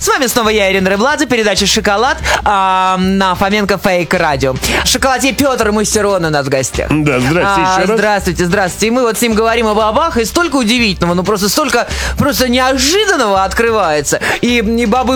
С вами снова я, Ирина Рыбладзе, передача «Шоколад» на Фоменко Фейк Радио. Шоколадье Петр Мастерон у нас в гостях. Да, здрасте еще раз. Здравствуйте. И мы вот с ним говорим о бабах, и столько удивительного, просто столько неожиданного открывается. И бабы